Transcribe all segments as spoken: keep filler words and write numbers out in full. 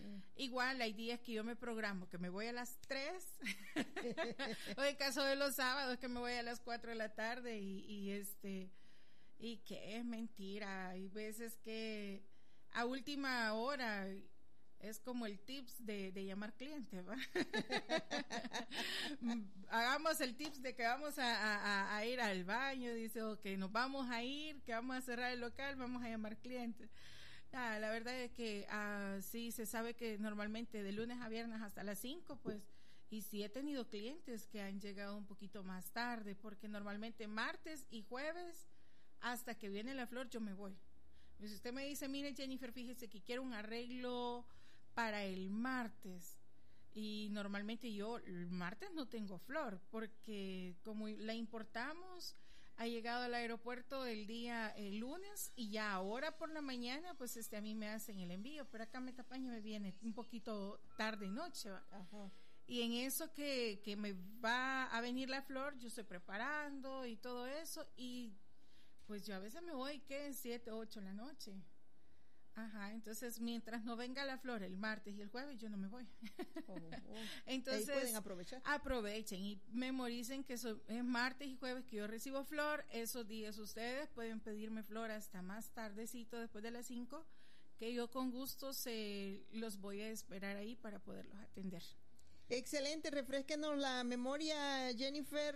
Uh-huh. Igual hay días que yo me programo que me voy a las tres o en caso de los sábados que me voy a las cuatro de la tarde y, y este y que es mentira. Hay veces que a última hora es como el tips de, de llamar cliente, ¿va? Hagamos el tips de que vamos a, a, a ir al baño, dice, o que nos vamos a ir, que vamos a cerrar el local, vamos a llamar clientes. Ah, la verdad es que ah, sí, se sabe que normalmente de lunes a viernes hasta las cinco, pues, y sí he tenido clientes que han llegado un poquito más tarde, porque normalmente martes y jueves, hasta que viene la flor, yo me voy. Si usted me dice, mire Jennifer, fíjese que quiero un arreglo para el martes, y normalmente yo el martes no tengo flor, porque como la importamos, ha llegado al aeropuerto el día el lunes, y ya ahora por la mañana pues este a mí me hacen el envío, pero acá me tapaña me viene un poquito tarde noche, ¿va? Ajá. Y en eso que, que me va a venir la flor, yo estoy preparando y todo eso, y pues yo a veces me voy, ¿qué? siete, ocho de la noche. Ajá, entonces mientras no venga la flor el martes y el jueves, yo no me voy. Oh, oh. Entonces ahí pueden aprovechar. Aprovechen y memoricen que eso es martes y jueves que yo recibo flor. Esos días ustedes pueden pedirme flor hasta más tardecito, después de las cinco, que yo con gusto se los voy a esperar ahí para poderlos atender. Excelente, refrésquenos la memoria, Jennifer,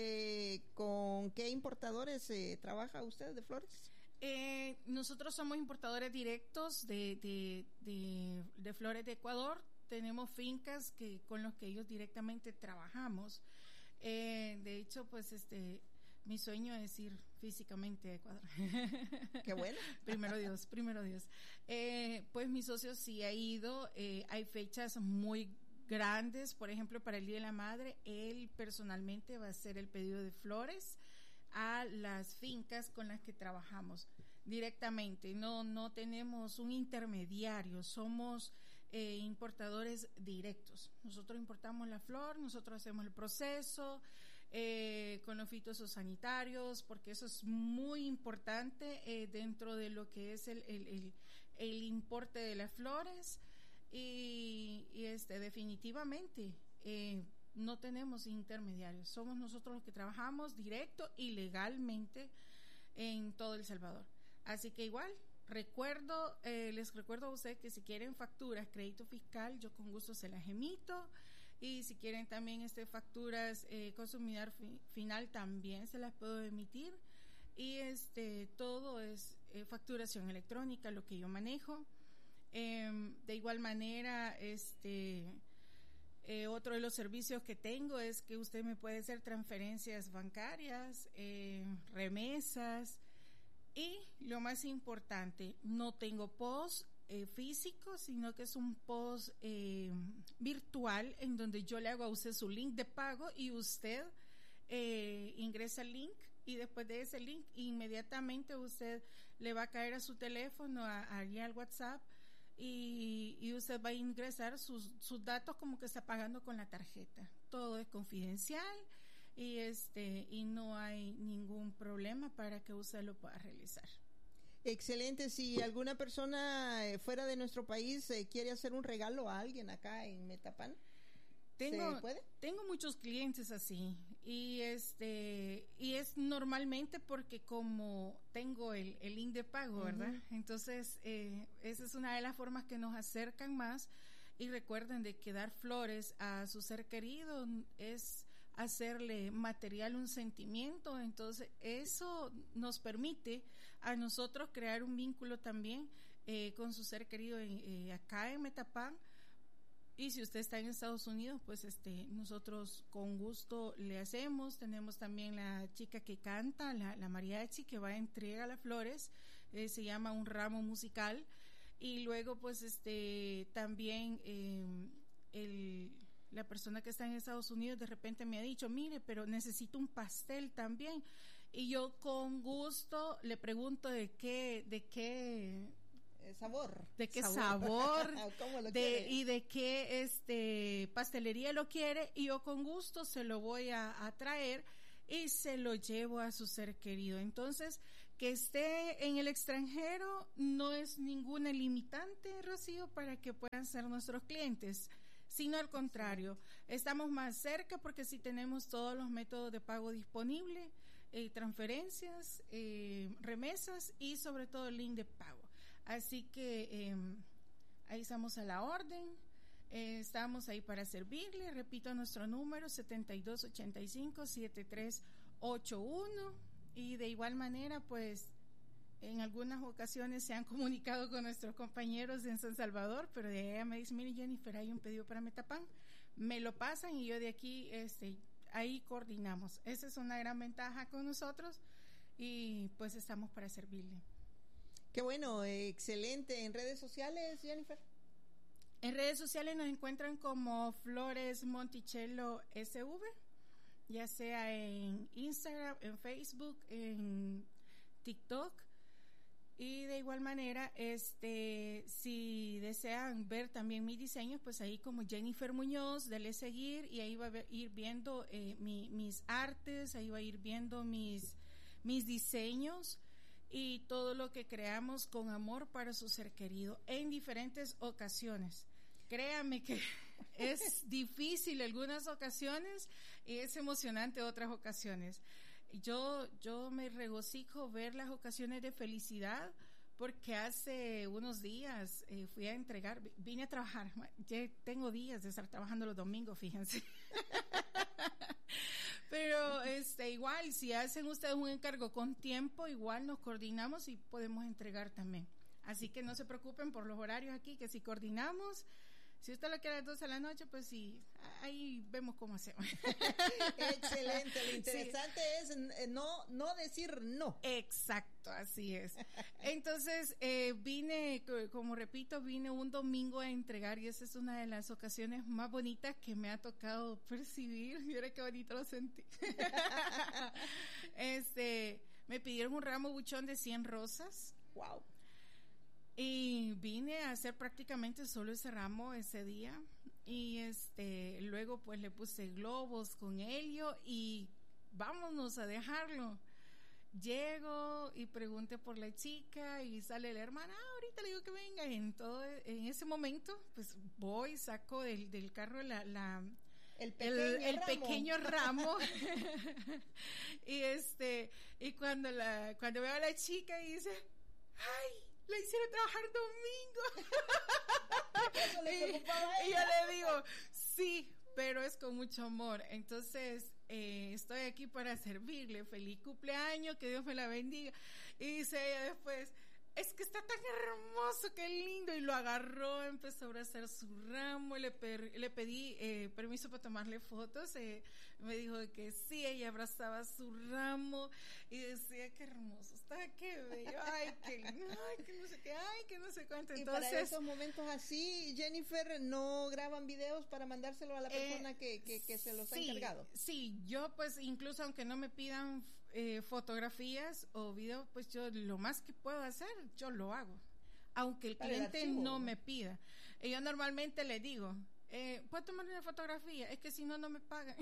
eh, ¿con qué importadores eh, trabaja usted de flores? Eh, nosotros somos importadores directos de, de, de, de flores de Ecuador. Tenemos fincas que con los que ellos directamente trabajamos. Eh, de hecho, pues este, mi sueño es ir físicamente a Ecuador. Qué bueno. Primero Dios, primero Dios. Eh, pues mi socio sí ha ido. Eh, hay fechas muy grandes, por ejemplo, para el Día de la Madre, él personalmente va a hacer el pedido de flores a las fincas con las que trabajamos directamente. No, no tenemos un intermediario, somos eh, importadores directos. Nosotros importamos la flor, nosotros hacemos el proceso eh, con los fitosanitarios, porque eso es muy importante eh, dentro de lo que es el, el, el, el importe de las flores. Y, y este definitivamente eh, no tenemos intermediarios, somos nosotros los que trabajamos directo y legalmente en todo El Salvador. Así que igual, recuerdo, eh, les recuerdo a ustedes que si quieren facturas, crédito fiscal, yo con gusto se las emito, y si quieren también este facturas eh, consumidor fi- final, también se las puedo emitir, y este todo es eh, facturación electrónica, lo que yo manejo. Eh, de igual manera, este eh, otro de los servicios que tengo es que usted me puede hacer transferencias bancarias, eh, remesas, y lo más importante, no tengo post eh, físico, sino que es un post eh, virtual en donde yo le hago a usted su link de pago y usted Eh, ingresa el link, y después de ese link inmediatamente usted le va a caer a su teléfono, a, a, al WhatsApp, y, y usted va a ingresar sus, sus datos como que está pagando con la tarjeta. Todo es confidencial y este y no hay ningún problema para que usted lo pueda realizar. Excelente. Si alguna persona eh, fuera de nuestro país eh, quiere hacer un regalo a alguien acá en Metapán, Tengo, ¿se puede? Tengo muchos clientes así, y este y es normalmente porque como tengo el, el link de pago, ¿verdad? Uh-huh. Entonces eh, esa es una de las formas que nos acercan más. Y recuerden de que dar flores a su ser querido es hacerle material un sentimiento, entonces eso nos permite a nosotros crear un vínculo también eh, con su ser querido en, eh, acá en Metapán. Y si usted está en Estados Unidos, pues este nosotros con gusto le hacemos. Tenemos también la chica que canta, la, la mariachi, que va a entregar las flores, eh, se llama un ramo musical. Y luego pues este también eh, el la persona que está en Estados Unidos de repente me ha dicho, mire, pero necesito un pastel también. Y yo con gusto le pregunto de qué, de qué sabor, de qué sabor, sabor ¿Cómo lo de quiere? Y de qué este pastelería lo quiere, y yo con gusto se lo voy a, a traer y se lo llevo a su ser querido. Entonces, que esté en el extranjero no es ninguna limitante, Rocío, para que puedan ser nuestros clientes, sino al contrario, estamos más cerca porque sí tenemos todos los métodos de pago disponibles, eh, transferencias, eh, remesas y sobre todo el link de pago. Así que eh, ahí estamos a la orden, eh, estamos ahí para servirle. Repito nuestro número, setenta y dos ochenta y cinco, setenta y tres ochenta y uno, y de igual manera pues en algunas ocasiones se han comunicado con nuestros compañeros en San Salvador, pero de ella me dice, mire Jennifer, hay un pedido para Metapán, me lo pasan y yo de aquí, este, ahí coordinamos. Esa es una gran ventaja con nosotros y pues estamos para servirle. Qué bueno, excelente. ¿En redes sociales, Jennifer? En redes sociales nos encuentran como Flores Monticello S V, ya sea en Instagram, en Facebook, en TikTok. Y de igual manera, este, si desean ver también mis diseños, pues ahí como Jennifer Muñoz, denle seguir y ahí va a ir viendo eh, mi, mis artes, ahí va a ir viendo mis, mis diseños y todo lo que creamos con amor para su ser querido en diferentes ocasiones. Créame que es difícil algunas ocasiones y es emocionante otras ocasiones. Yo, yo me regocijo ver las ocasiones de felicidad porque hace unos días eh, fui a entregar, vine a trabajar, ya tengo días de estar trabajando los domingos, fíjense. Pero este igual, si hacen ustedes un encargo con tiempo, igual nos coordinamos y podemos entregar también. Así que no se preocupen por los horarios aquí, que si coordinamos. Si usted lo quiere a las doce de la noche, pues sí, ahí vemos cómo hacemos. Excelente, lo interesante sí. es no no decir no. Exacto, así es. Entonces, eh, vine, como repito, vine un domingo a entregar y esa es una de las ocasiones más bonitas que me ha tocado percibir. Mira qué bonito lo sentí. este, me pidieron un ramo buchón de cien rosas. Wow. Y vine a hacer prácticamente solo ese ramo ese día y este luego pues le puse globos con helio y vámonos a dejarlo. Llego y pregunté por la chica y sale la hermana, ah, ahorita le digo que venga. Y en todo en ese momento pues voy, saco del, del carro la, la el pequeño el, el ramo, pequeño ramo. y este y cuando la cuando veo a la chica y dice, ay, la hicieron trabajar domingo. Eso le preocupaba a ella. Y yo le digo, sí, pero es con mucho amor. Entonces, eh, estoy aquí para servirle. Feliz cumpleaños, que Dios me la bendiga. Y dice ella después, es que está tan hermoso, qué lindo. Y lo agarró, empezó a abrazar su ramo. Le, per, le pedí eh, permiso para tomarle fotos. Eh, me dijo que sí, ella abrazaba su ramo y decía, qué hermoso está, qué bello, ay, qué lindo, ay, que no sé qué, ay, que no sé cuánto. Entonces, y para esos momentos así, Jennifer, ¿no graban videos para mandárselo a la persona eh, que, que, que se los sí, ha encargado? Sí, yo pues incluso aunque no me pidan eh, fotografías o videos, pues yo lo más que puedo hacer, yo lo hago, aunque el para cliente el archivo, no, ¿no? me pida. Y yo normalmente le digo, Eh, ¿puedo tomar una fotografía? Es que si no, no me pagan.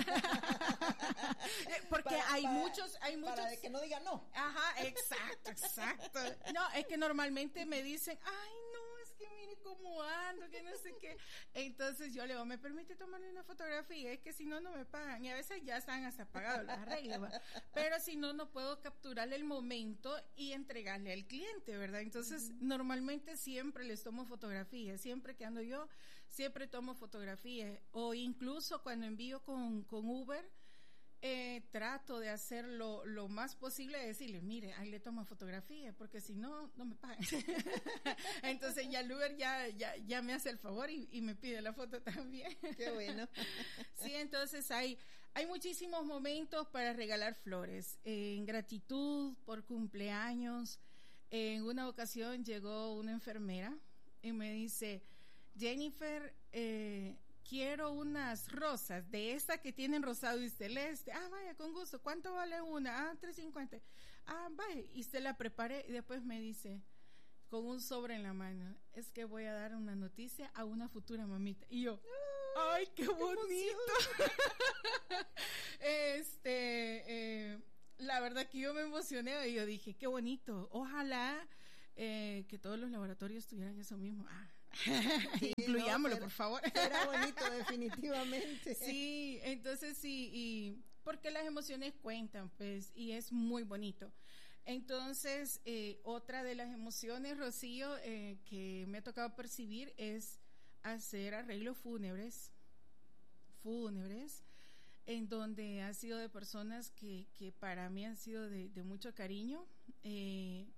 Porque para, hay para, muchos, hay muchos. Para que no digan no. Ajá, exacto, exacto. No, es que normalmente me dicen, ay, no, es que mire cómo ando, que no sé qué. Entonces yo le digo, ¿me permite tomarle una fotografía? Es que si no, no me pagan. Y a veces ya están hasta pagados las arreglos, ¿va? Pero si no, no puedo capturarle el momento y entregarle al cliente, ¿verdad? Entonces, uh-huh. normalmente siempre les tomo fotografías. Siempre que ando yo, siempre tomo fotografías, o incluso cuando envío con, con Uber, eh, trato de hacer lo, lo más posible de decirle, mire, ahí le tomo fotografía, porque si no, no me pagan. Entonces ya el Uber ya, ya, ya me hace el favor y, y me pide la foto también. Qué bueno. Sí, entonces hay, hay muchísimos momentos para regalar flores, eh, en gratitud por cumpleaños. En una ocasión llegó una enfermera y me dice, Jennifer, eh, quiero unas rosas de estas que tienen rosado y celeste. Ah, vaya, con gusto. ¿Cuánto vale una? Ah, tres cincuenta. Ah, vaya. Y se la preparé y después me dice, con un sobre en la mano, es que voy a dar una noticia a una futura mamita. Y yo, ¡ay, qué, qué bonito! este, eh, la verdad que yo me emocioné y yo dije, qué bonito, ojalá eh, que todos los laboratorios tuvieran eso mismo. Ah. Sí, incluyámoslo, no, por favor. Era bonito, definitivamente. Sí, entonces sí, y porque las emociones cuentan, pues, y es muy bonito. Entonces, eh, otra de las emociones, Rocío, eh, que me ha tocado percibir es hacer arreglos fúnebres, fúnebres, en donde han sido de personas que, que para mí han sido de, de mucho cariño, eh,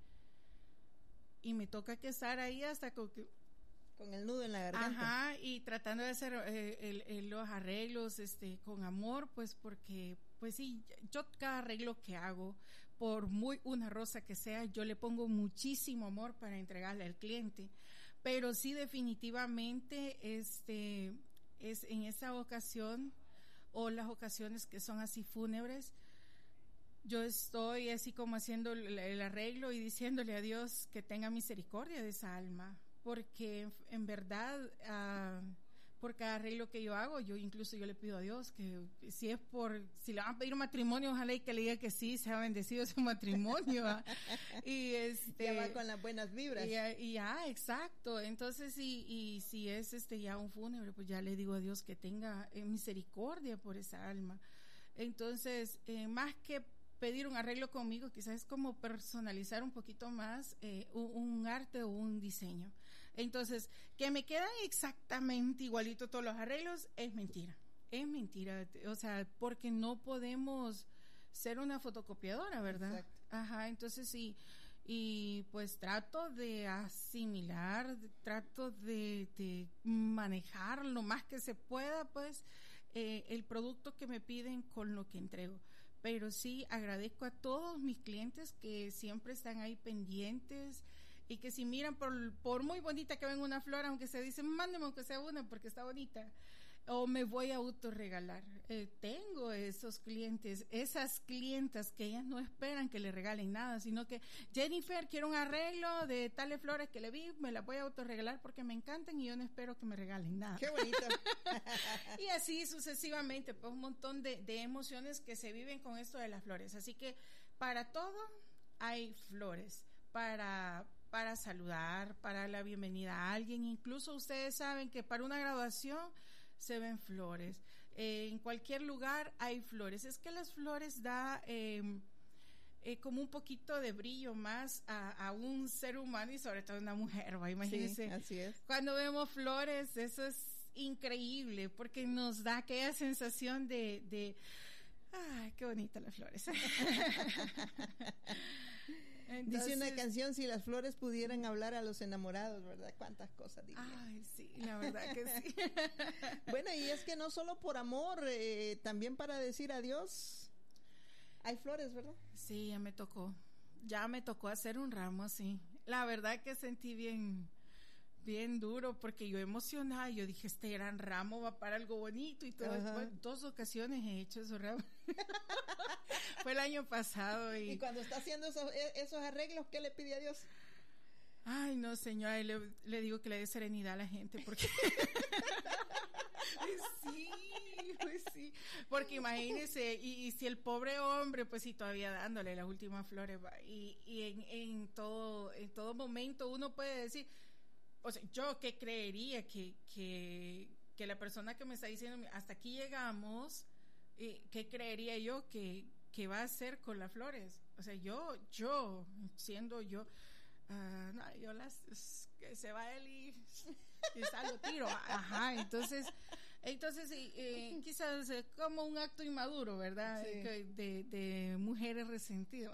y me toca que estar ahí hasta con que con el nudo en la garganta. Ajá, y tratando de hacer eh, el, el, los arreglos este, con amor, pues porque, pues sí, yo cada arreglo que hago, por muy una rosa que sea, yo le pongo muchísimo amor para entregarle al cliente, pero sí definitivamente este, es en esa ocasión, o las ocasiones que son así fúnebres, yo estoy así como haciendo el, el arreglo y diciéndole a Dios que tenga misericordia de esa alma, porque en verdad uh, por cada arreglo que yo hago, yo incluso yo le pido a Dios que si es por, si le van a pedir un matrimonio, ojalá y que le diga que sí, sea bendecido su matrimonio. Y este ya va con las buenas vibras. Y, y ya, exacto. Entonces, y, y si es este ya un fúnebre, pues ya le digo a Dios que tenga eh, misericordia por esa alma. Entonces, eh, más que pedir un arreglo conmigo, quizás es como personalizar un poquito más eh, un, un arte o un diseño. Entonces, que me quedan exactamente igualito todos los arreglos, es mentira, es mentira, o sea, porque no podemos ser una fotocopiadora, ¿verdad? Exacto. Ajá, entonces sí, y pues trato de asimilar, trato de, de manejar lo más que se pueda, pues, eh, el producto que me piden con lo que entrego. Pero sí agradezco a todos mis clientes que siempre están ahí pendientes y que si miran por, por muy bonita que ven una flor, aunque se dicen, mándeme aunque sea una porque está bonita, o me voy a autorregalar. Eh, tengo esos clientes, esas clientas que ellas no esperan que le regalen nada, sino que Jennifer, quiero un arreglo de tales flores que le vi, me las voy a autorregalar porque me encantan y yo no espero que me regalen nada. ¡Qué bonito! Y así sucesivamente, pues un montón de, de emociones que se viven con esto de las flores. Así que para todo hay flores, para... para saludar, para la bienvenida a alguien, incluso ustedes saben que para una graduación se ven flores, eh, en cualquier lugar hay flores, es que las flores da eh, eh, como un poquito de brillo más a, a un ser humano y sobre todo a una mujer, ¿va? Imagínense, sí, así es. Cuando vemos flores, eso es increíble, porque nos da aquella sensación de, de ay, qué bonita las flores. Entonces, dice una canción, si las flores pudieran hablar a los enamorados, ¿verdad? Cuántas cosas dirían. Ay, sí, la verdad que sí. Bueno, y es que no solo por amor, eh, también para decir adiós, hay flores, ¿verdad? Sí, ya me tocó, ya me tocó hacer un ramo así. La verdad que sentí bien, bien duro, porque yo emocionada, yo dije, este gran ramo va para algo bonito y todo. Después, dos ocasiones he hecho esos ramos. Fue el año pasado. Y, y cuando está haciendo esos, esos arreglos, ¿qué le pide a Dios? Ay, no, señora, le, le digo que le dé serenidad a la gente, porque sí, pues sí, porque imagínese, y, y si el pobre hombre, pues sí, todavía dándole las últimas flores, va, y, y en, en todo, en todo momento uno puede decir, o sea, yo qué creería que, que, que la persona que me está diciendo, hasta aquí llegamos, eh, ¿qué creería yo que, que va a hacer con las flores? O sea, yo, yo, siendo yo, Uh, no, yo las que se va él y quizás lo tiro, ajá, entonces entonces eh, quizás eh, como un acto inmaduro, ¿verdad? Sí. de, de mujeres resentidas.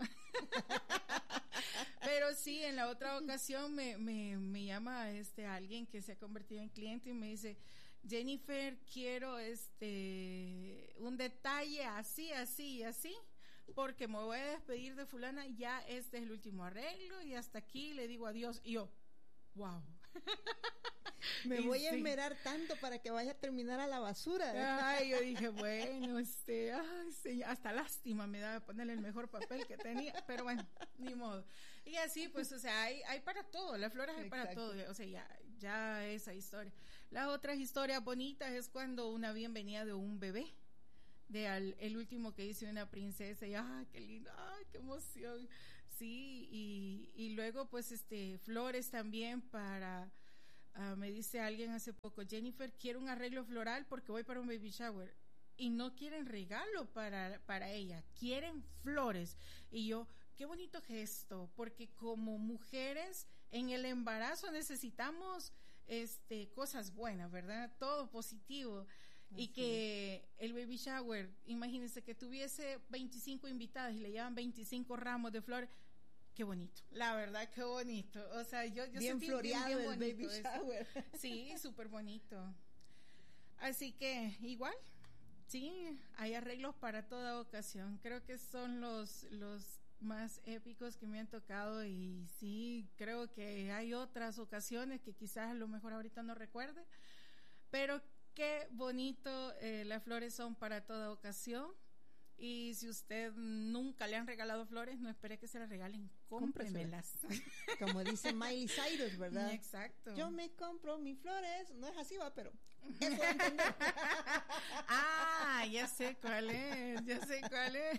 Pero sí, en la otra ocasión me, me, me llama este alguien que se ha convertido en cliente y me dice, Jennifer, quiero este un detalle así, así y así, porque me voy a despedir de fulana, ya este es el último arreglo y hasta aquí le digo adiós. Y yo, wow. Me y voy sí. a esmerar tanto para que vaya a terminar a la basura. Ay, yo dije, bueno, este, ay, sí, hasta lástima me da ponerle el mejor papel que tenía, pero bueno, ni modo. Y así, pues, o sea, hay, hay para todo, las flores hay para todo, o sea, ya, ya esa historia. Las otras historias bonitas es cuando una bienvenida de un bebé. de al, el último que hice una princesa y ¡ay, qué lindo! ¡Ay, qué emoción! Sí, y, y luego pues este flores también para, uh, me dice alguien hace poco, Jennifer, quiero un arreglo floral porque voy para un baby shower. Y no quieren regalo para, para ella, quieren flores. Y yo, qué bonito gesto, porque como mujeres en el embarazo necesitamos este cosas buenas, ¿verdad? Todo positivo. Así y que es. El baby shower, imagínense que tuviese veinticinco invitadas y le llevan veinticinco ramos de flores. Qué bonito, la verdad, qué bonito. O sea, yo, yo bien sentí floreado bien, bien el bonito baby eso. shower. Sí, súper bonito. Así que igual, sí, hay arreglos para toda ocasión. Creo que son los los más épicos que me han tocado y sí, creo que hay otras ocasiones que quizás a lo mejor ahorita no recuerde, pero qué bonito, eh, las flores son para toda ocasión. Y si usted nunca le han regalado flores, no espere que se las regalen, cómpremelas. Como dice Miley Cyrus, ¿verdad? Exacto. Yo me compro mis flores, no es así, va, pero eso de entender. Ah, ya sé cuál es, ya sé cuál es.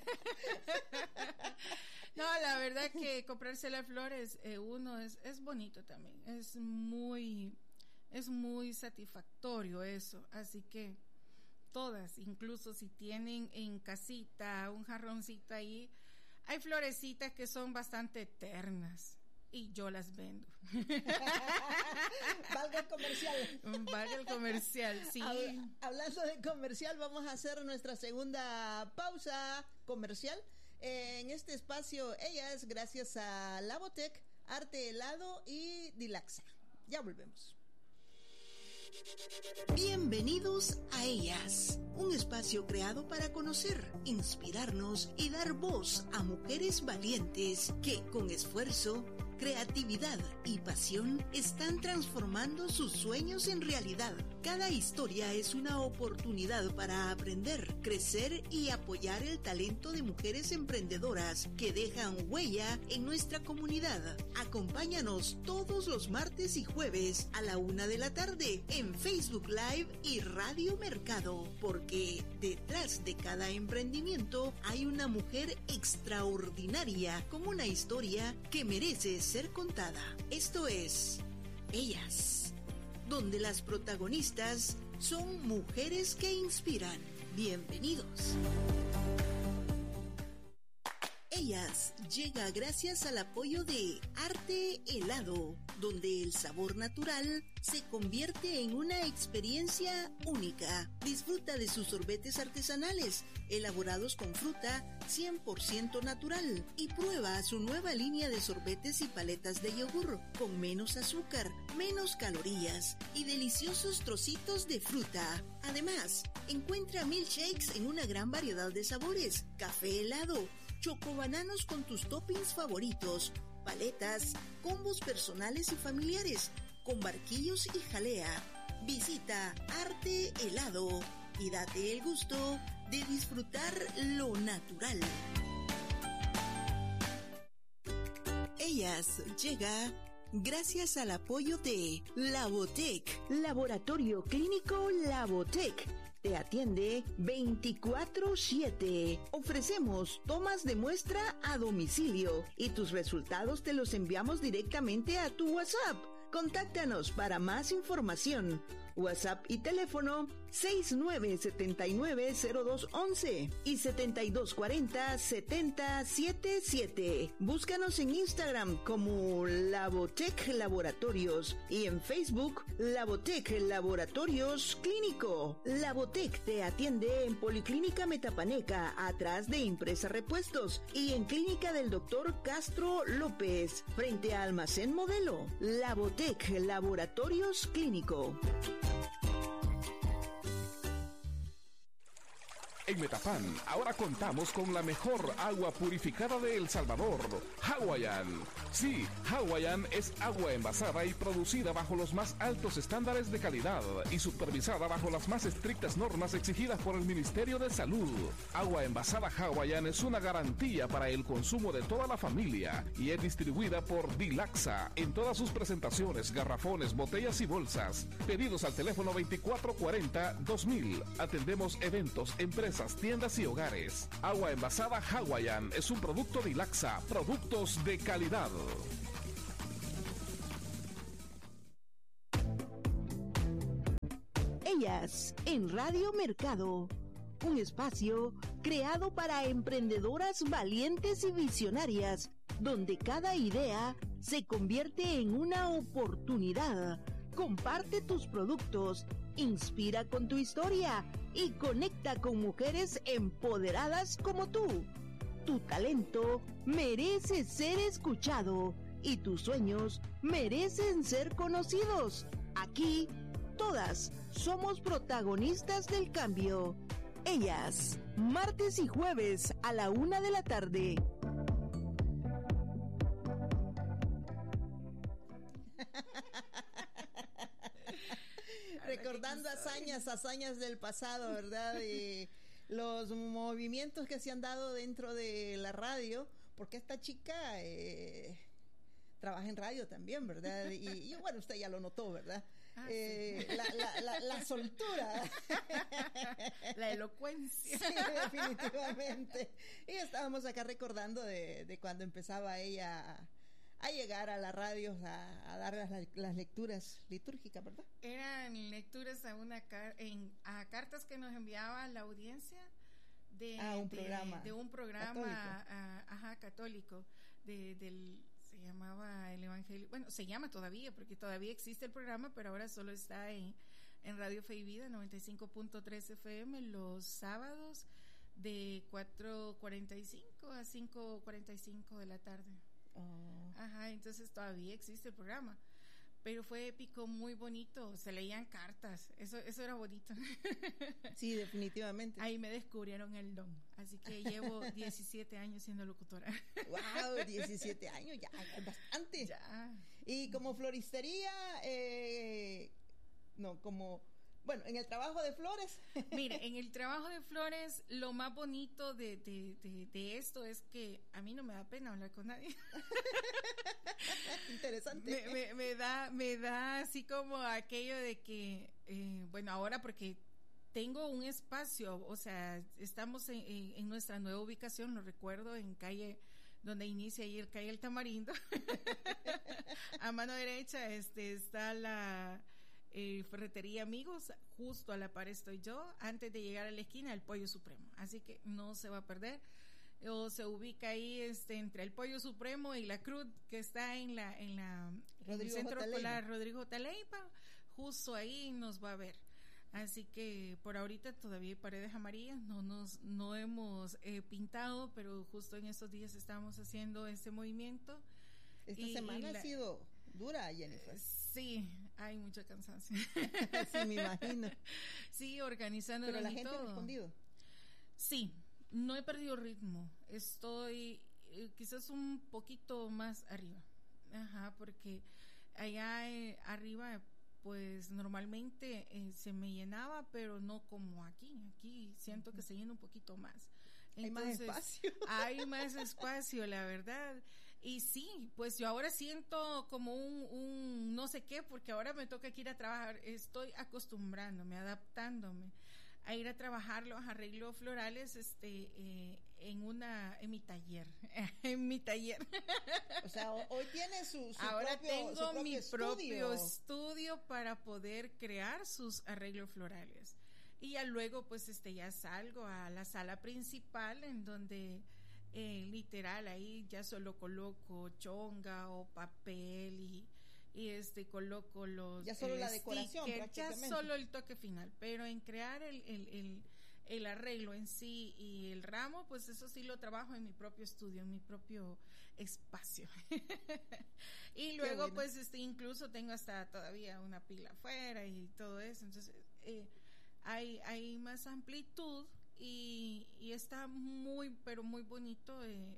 No, la verdad que comprarse las flores, eh, uno es, es bonito también, es muy, es muy satisfactorio eso, así que todas, incluso si tienen en casita un jarroncito ahí, hay florecitas que son bastante eternas y yo las vendo. Valga el comercial. Valga el comercial, sí. Hab- hablando de comercial, vamos a hacer nuestra segunda pausa comercial. Eh, en este espacio, ellas, gracias a Labotec, Arte Helado y Dilaxa. Ya volvemos. Bienvenidos a Ellas, un espacio creado para conocer, inspirarnos y dar voz a mujeres valientes que con esfuerzo, creatividad y pasión están transformando sus sueños en realidad. Cada historia es una oportunidad para aprender, crecer y apoyar el talento de mujeres emprendedoras que dejan huella en nuestra comunidad. Acompáñanos todos los martes y jueves a la una de la tarde en Facebook Live y Radio Mercado, porque detrás de cada emprendimiento hay una mujer extraordinaria con una historia que merece ser contada. Esto es Ellas, donde las protagonistas son mujeres que inspiran. Bienvenidos. Ellas llega gracias al apoyo de Arte Helado, donde el sabor natural se convierte en una experiencia única. Disfruta de sus sorbetes artesanales, elaborados con fruta cien por ciento natural, y prueba su nueva línea de sorbetes y paletas de yogur, con menos azúcar, menos calorías y deliciosos trocitos de fruta. Además, encuentra milkshakes en una gran variedad de sabores, café helado, chocobananos con tus toppings favoritos, paletas, combos personales y familiares, con barquillos y jalea. Visita Arte Helado y date el gusto de disfrutar lo natural. Ellas llega gracias al apoyo de Labotec, Laboratorio Clínico Labotec. Te atiende veinticuatro siete. Ofrecemos tomas de muestra a domicilio y tus resultados te los enviamos directamente a tu WhatsApp. Contáctanos para más información. WhatsApp y teléfono seis nueve siete nueve cero dos once y setenta y dos cuarenta setenta setenta y siete. Búscanos en Instagram como Labotec Laboratorios y en Facebook Labotec Laboratorios Clínico. Labotec te atiende en Policlínica Metapaneca, atrás de Impresa Repuestos, y en Clínica del Doctor Castro López, frente a Almacén Modelo. Labotec Laboratorios Clínico. En Metapan, ahora contamos con la mejor agua purificada de El Salvador, Hawaiian. Sí, Hawaiian es agua envasada y producida bajo los más altos estándares de calidad y supervisada bajo las más estrictas normas exigidas por el Ministerio de Salud. Agua envasada Hawaiian es una garantía para el consumo de toda la familia y es distribuida por Dilaxa en todas sus presentaciones, garrafones, botellas y bolsas. Pedidos al teléfono veinticuatro cuarenta dos mil. Atendemos eventos, empresas, empresas, tiendas y hogares. Agua envasada Hawaiian es un producto Dilaxa, productos de calidad. Ellas en Radio Mercado, un espacio creado para emprendedoras valientes y visionarias, donde cada idea se convierte en una oportunidad. Comparte tus productos, inspira con tu historia y conecta con mujeres empoderadas como tú. Tu talento merece ser escuchado y tus sueños merecen ser conocidos. Aquí, todas somos protagonistas del cambio. Ellas, martes y jueves a la una de la tarde. Recordando hazañas, hazañas del pasado, ¿verdad? Y los movimientos que se han dado dentro de la radio, porque esta chica eh, trabaja en radio también, ¿verdad? Y, y bueno, usted ya lo notó, ¿verdad? Ah, eh, sí. la, la, la, la soltura, la elocuencia. Sí, definitivamente. Y estábamos acá recordando de, de cuando empezaba ella a, a llegar a la radio a, a dar las, las lecturas litúrgicas, ¿verdad? Eran lecturas a una en, a cartas que nos enviaba la audiencia de, ah, un de, programa de un programa católico, a, ajá, católico de, del se llamaba el Evangelio, bueno, se llama todavía, porque todavía existe el programa, pero ahora solo está en, en Radio Fe y Vida, noventa y cinco punto tres F M, los sábados de cuatro cuarenta y cinco a cinco cuarenta y cinco de la tarde. Oh. Ajá, entonces todavía existe el programa. Pero fue épico, muy bonito, se leían cartas, eso eso era bonito. Sí, definitivamente. Ahí me descubrieron el don, así que llevo diecisiete años siendo locutora. Wow, diecisiete años, ya, es bastante. Ya. Y como floristería, eh, no, como, bueno, en el trabajo de flores. Mire, en el trabajo de flores, lo más bonito de, de, de, de esto es que a mí no me da pena hablar con nadie. Interesante. Me, me, me da, me da así como aquello de que, eh, bueno, ahora porque tengo un espacio, o sea, estamos en, en, en nuestra nueva ubicación, lo recuerdo, en calle, donde inicia ahí el calle El Tamarindo. A mano derecha este está la eh, ferretería Amigos, justo a la par estoy yo, antes de llegar a la esquina el Pollo Supremo, así que no se va a perder. O se ubica ahí este entre el Pollo Supremo y la Cruz, que está en la en la en el centro escolar Rodrigo Taleipa, justo ahí nos va a ver. Así que por ahorita todavía hay paredes amarillas, no nos no hemos eh, pintado, pero justo en estos días estamos haciendo este movimiento. Esta y, semana y la, ha sido dura, Jennifer. Sí, hay mucho cansancio. Sí, me imagino. Sí, organizando. Pero la gente todo. ha respondido. Sí. No he perdido ritmo, estoy eh, quizás un poquito más arriba, ajá, porque allá eh, arriba pues normalmente eh, se me llenaba, pero no como aquí, aquí siento que se llena un poquito más. Entonces, hay más espacio. Hay más espacio, la verdad. Y sí, pues yo ahora siento como un, un no sé qué, porque ahora me toca que ir a trabajar, estoy acostumbrándome, adaptándome a ir a trabajar los arreglos florales este eh, en una en mi taller en mi taller o sea hoy tiene su, su ahora propio, tengo su propio mi estudio. propio estudio para poder crear sus arreglos florales y ya luego pues este ya salgo a la sala principal en donde eh, literal ahí ya solo coloco chonga o papel y y este coloco los ya solo eh, la decoración stickers, ya solo el toque final, pero en crear el, el, el, el arreglo en sí y el ramo, pues eso sí lo trabajo en mi propio estudio, en mi propio espacio. Y luego bueno. pues este incluso tengo hasta todavía una pila afuera y todo eso, entonces eh, hay, hay más amplitud y, y está muy pero muy bonito eh,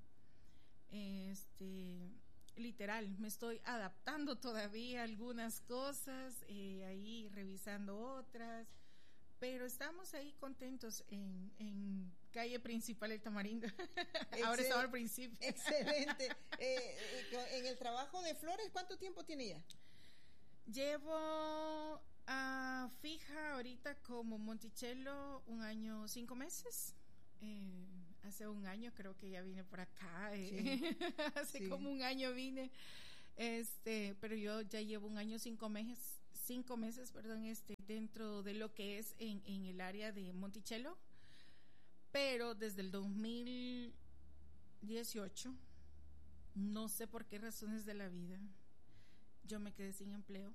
eh, este literal, me estoy adaptando todavía a algunas cosas, eh, ahí revisando otras, pero estamos ahí contentos en, en calle principal El Tamarindo. Ahora estaba al principio. Excelente. eh, en el trabajo de flores, ¿cuánto tiempo tiene ya? Llevo uh, fija ahorita como Monticello un año, cinco meses. Eh, hace un año creo que ya vine por acá. Eh. Sí. hace sí. como un año vine. Este, pero yo ya llevo un año, cinco meses, cinco meses, perdón, este, dentro de lo que es en, en el área de Monticello. Pero desde el dos mil dieciocho, no sé por qué razones de la vida, yo me quedé sin empleo.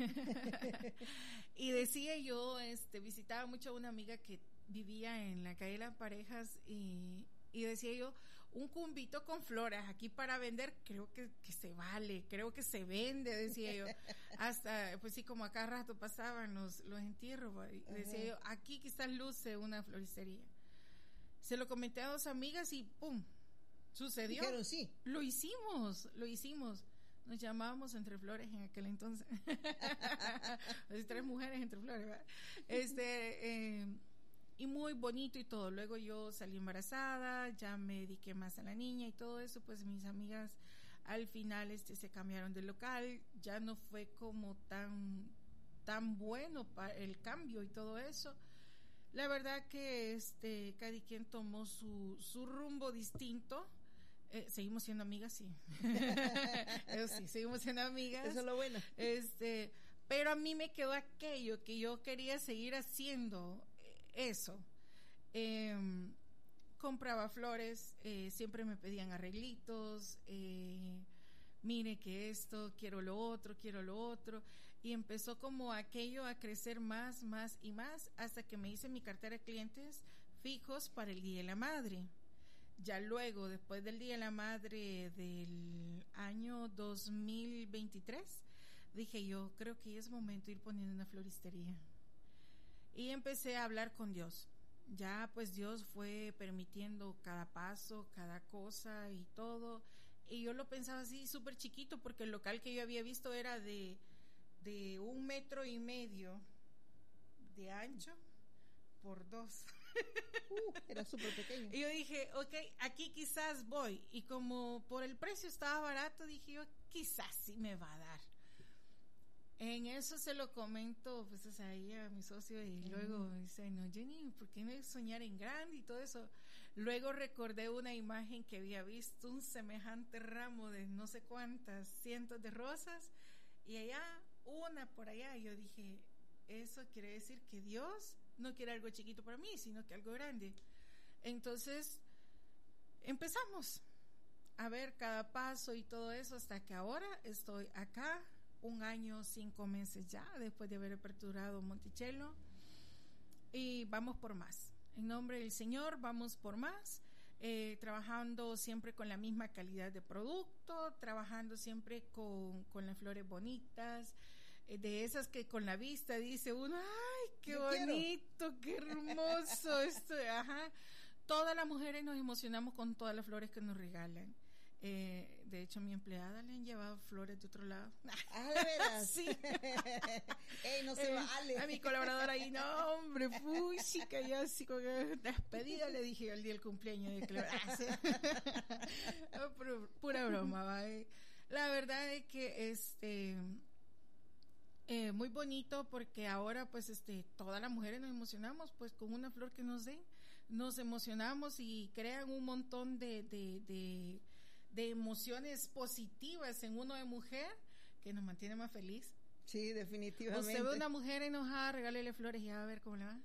Y decía yo, este, visitaba mucho a una amiga que vivía en la calle de Las Parejas y, y decía yo, un cumbito con flores aquí para vender, creo que, que se vale, creo que se vende, decía yo. Hasta, pues sí, como acá rato pasaban los, los entierros, y decía uh-huh. yo, aquí quizás luce una floristería. Se lo comenté a dos amigas y ¡pum! Sucedió. Dijeron sí. Lo hicimos, lo hicimos. Nos llamábamos Entre Flores en aquel entonces. Tres mujeres entre flores, ¿verdad? Este, eh, y muy bonito y todo. Luego yo salí embarazada, ya me dediqué más a la niña y todo eso, pues mis amigas al final este se cambiaron de local, ya no fue como tan tan bueno para el cambio y todo eso. La verdad que este cada quien tomó su su rumbo distinto. Eh, seguimos siendo amigas, sí. Eso sí, seguimos siendo amigas. Eso es lo bueno. Este, pero a mí me quedó aquello que yo quería seguir haciendo eso. Eh, compraba flores, eh, siempre me pedían arreglitos, eh, mire que esto, quiero lo otro, quiero lo otro. Y empezó como aquello a crecer más, más y más, hasta que me hice mi cartera de clientes fijos para el Día de la Madre. Ya luego, después del Día de la Madre del año dos mil veintitrés, dije yo, creo que es momento de ir poniendo una floristería. Y empecé a hablar con Dios. Ya pues Dios fue permitiendo cada paso, cada cosa y todo. Y yo lo pensaba así súper chiquito, porque el local que yo había visto era de, de un metro y medio de ancho por dos. Uh, era súper pequeño. Y yo dije, ok, aquí quizás voy. Y como por el precio estaba barato, dije yo, quizás sí me va a dar. En eso se lo comento pues o sea, ahí a mi socio y uh-huh. luego dice, no Jenny, ¿por qué no soñar en grande y todo eso? Luego recordé una imagen que había visto, un semejante ramo de no sé cuántas cientos de rosas y allá, una por allá, y yo dije, eso quiere decir que Dios no quiere algo chiquito para mí, sino que algo grande. Entonces empezamos a ver cada paso y todo eso hasta que ahora estoy acá, un año, cinco meses ya, después de haber aperturado Monticello, y vamos por más. En nombre del Señor, vamos por más, eh, trabajando siempre con la misma calidad de producto, trabajando siempre con, con las flores bonitas, de esas que con la vista dice uno, ay, qué Yo bonito, quiero. Qué hermoso esto, ajá. Todas las mujeres nos emocionamos con todas las flores que nos regalan. Eh, de hecho, a mi empleada le han llevado flores de otro lado. Ah, ¿de veras? Sí. Ey, no se eh, vale. A mi colaboradora ahí, no, hombre, fui, chica, ya así con despedida le dije el día del cumpleaños de Clara. Pura, pura broma, ¿va? Eh. La verdad es que este Eh, muy bonito porque ahora pues este todas las mujeres nos emocionamos pues con una flor que nos den, nos emocionamos y crean un montón de, de, de, de emociones positivas en uno de mujer que nos mantiene más feliz. Sí, definitivamente. Usted ve una mujer enojada, regálele flores y ya va a ver cómo le va.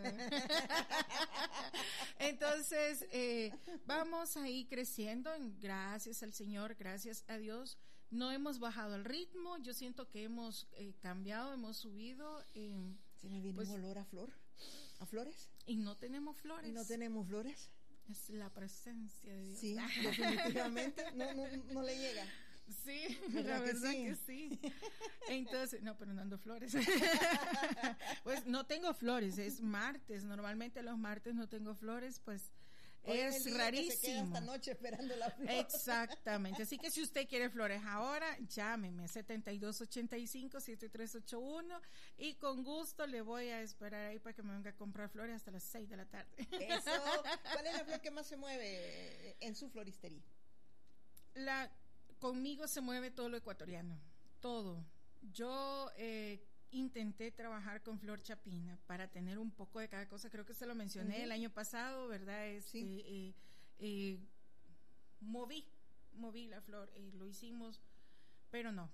Entonces, eh, vamos a ir creciendo, gracias al Señor, gracias a Dios. No hemos bajado el ritmo, yo siento que hemos eh, cambiado, hemos subido. Eh, ¿Se me viene pues, un olor a flor? ¿A flores? Y no tenemos flores. ¿Y no tenemos flores? Es la presencia de Dios. Sí, definitivamente, no, no, no le llega. Sí, la verdad que sí? que sí. Entonces, no, pero no ando flores. Pues no tengo flores, es martes. Normalmente los martes no tengo flores, pues Hoy es el rarísimo. Que se queda esta noche esperando la flor. Exactamente. Así que si usted quiere flores ahora, llámeme setenta y dos ochenta y cinco, setenta y tres ochenta y uno y con gusto le voy a esperar ahí para que me venga a comprar flores hasta las seis de la tarde. Eso. ¿Cuál es la flor que más se mueve en su floristería? La Conmigo se mueve todo lo ecuatoriano, todo. Yo eh, intenté trabajar con flor chapina para tener un poco de cada cosa. Creo que se lo mencioné uh-huh. el año pasado, ¿verdad? Este, sí. eh, eh, moví, moví la flor, eh, lo hicimos, pero no.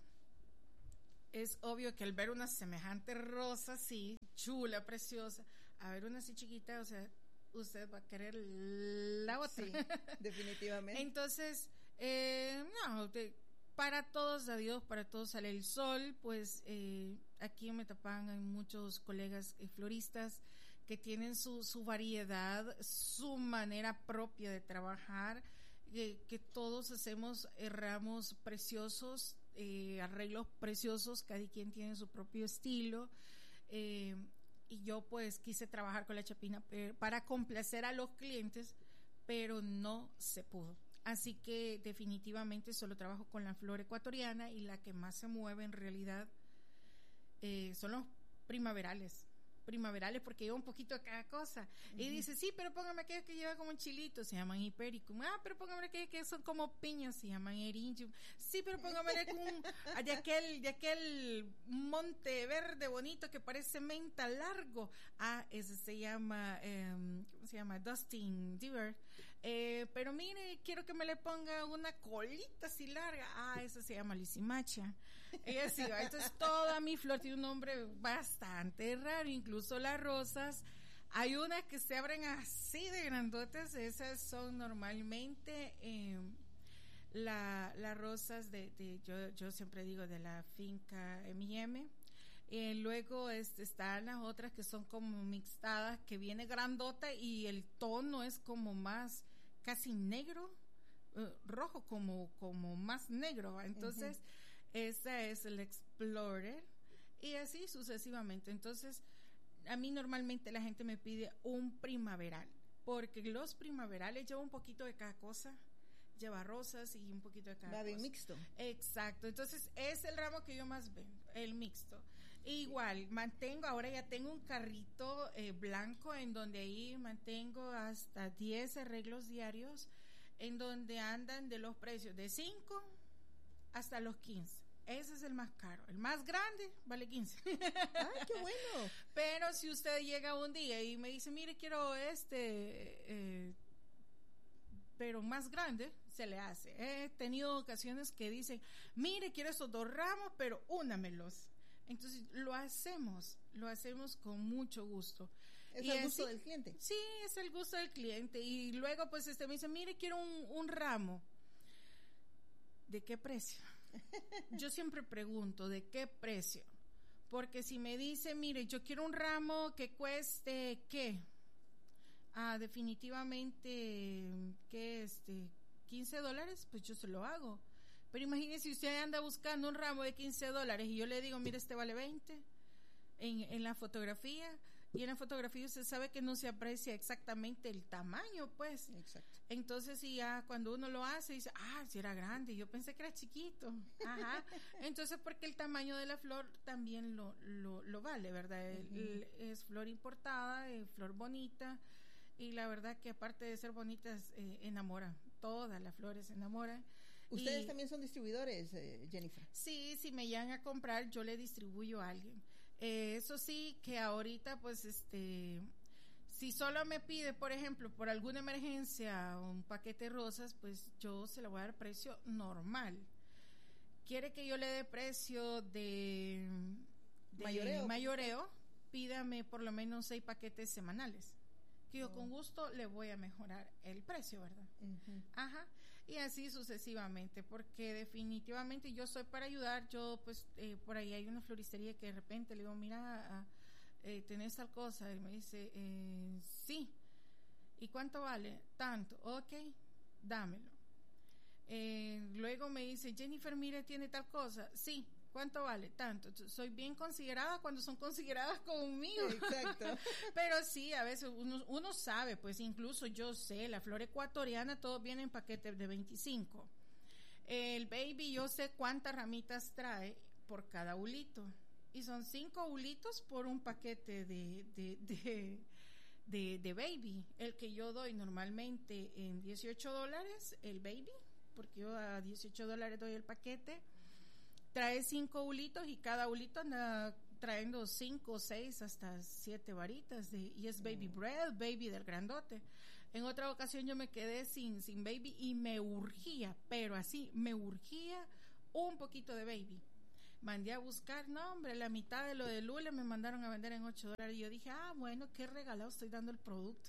Es obvio que al ver una semejante rosa así, chula, preciosa, a ver una así chiquita, o sea, usted va a querer la otra. Sí, definitivamente. Entonces, eh, no, te, para todos, adiós, para todos sale el sol. Pues eh, aquí en Metapán hay muchos colegas eh, floristas que tienen su, su variedad, su manera propia de trabajar, eh, que todos hacemos eh, ramos preciosos, eh, arreglos preciosos, cada quien tiene su propio estilo. Eh, y yo pues quise trabajar con la chapina para complacer a los clientes, pero no se pudo. Así que definitivamente solo trabajo con la flor ecuatoriana, y la que más se mueve en realidad eh, son los primaverales. Primaverales porque lleva un poquito de cada cosa. Uh-huh. Y dice, sí, pero póngame aquellos que lleva como un chilito, se llaman hipericum. Ah, pero póngame aquellos que son como piñas, se llaman eringium. Sí, pero póngame un, de aquel de aquel monte verde bonito que parece menta largo. Ah, ese se llama, eh, ¿cómo se llama? Dustin Deaver. Eh, pero mire, quiero que me le ponga una colita así larga. Ah, eso se llama lisimacha. Y así va. Entonces toda mi flor tiene un nombre bastante raro, incluso las rosas. Hay unas que se abren así de grandotas, esas son normalmente eh, la, las rosas de, de yo, yo siempre digo de la finca M y M. Eh, luego este, están las otras que son como mixtadas, que viene grandota y el tono es como más casi negro, uh, rojo como, como más negro. Entonces, uh-huh. esa es el Explorer, y así sucesivamente. Entonces, a mí normalmente la gente me pide un primaveral, porque los primaverales llevan un poquito de cada cosa. Lleva rosas y un poquito de cada Va cosa. bien mixto. Exacto. Entonces, es el ramo que yo más vendo, el mixto. Igual, mantengo, ahora ya tengo un carrito eh, blanco en donde ahí mantengo hasta diez arreglos diarios, en donde andan de los precios de cinco hasta los quince. Ese es el más caro. El más grande vale quince. ¡Ay, qué bueno! Pero si usted llega un día y me dice, mire, quiero este, eh, pero más grande, se le hace. He tenido ocasiones que dicen, mire, quiero esos dos ramos, pero únamelos. Entonces lo hacemos, lo hacemos con mucho gusto. ¿Es y el gusto así, del cliente? Sí, es el gusto del cliente. Y luego pues este me dice, mire, quiero un, un ramo. ¿De qué precio? Yo siempre pregunto, ¿de qué precio? Porque si me dice, mire, yo quiero un ramo que cueste, ¿qué? Ah, definitivamente, ¿qué? Este, quince dólares, pues yo se lo hago. Pero imagínese si usted anda buscando un ramo de quince dólares y yo le digo, mire, este vale veinte en, en la fotografía, y en la fotografía usted sabe que no se aprecia exactamente el tamaño, pues. Exacto. Entonces, y ya cuando uno lo hace, dice, ah, si era grande, yo pensé que era chiquito. Ajá. Entonces, porque el tamaño de la flor también lo, lo, lo vale, ¿verdad? Uh-huh. el, el, es flor importada, eh, flor bonita, y la verdad que aparte de ser bonitas, eh, enamora. Todas las flores enamoran. ¿Ustedes y, también son distribuidores, eh, Jennifer? Sí, si me llegan a comprar, yo le distribuyo a alguien. Eh, eso sí, que ahorita, pues, este, si solo me pide, por ejemplo, por alguna emergencia, un paquete de rosas, pues yo se le voy a dar precio normal. ¿Quiere que yo le dé precio de, de mayoreo? mayoreo? Pídame por lo menos seis paquetes semanales, que yo oh. con gusto le voy a mejorar el precio, ¿verdad? Uh-huh. Ajá. Y así sucesivamente, porque definitivamente yo soy para ayudar. Yo pues eh, por ahí hay una floristería que de repente le digo, mira, eh, tenés tal cosa, y me dice, eh, sí. ¿Y cuánto vale? Tanto. Ok, dámelo. Eh, luego me dice, Jennifer, mire, tiene tal cosa. Sí. ¿Cuánto vale? Tanto. Soy bien considerada cuando son consideradas conmigo. Exacto. Pero sí, a veces uno, uno sabe, pues incluso yo sé, la flor ecuatoriana, todo viene en paquetes de veinticinco. El baby, yo sé cuántas ramitas trae por cada hulito. Y son cinco hulitos por un paquete de, de, de, de, de baby. El que yo doy normalmente en dieciocho dólares, el baby, porque yo a dieciocho dólares doy el paquete. Trae cinco hulitos y cada hulito anda trayendo cinco, seis, hasta siete varitas de, y es baby bread, baby del grandote. En otra ocasión yo me quedé sin, sin baby y me urgía, pero así, me urgía un poquito de baby. Mandé a buscar, no hombre, la mitad de lo de Lule me mandaron a vender en ocho dólares y yo dije, ah, bueno, qué regalado estoy dando el producto.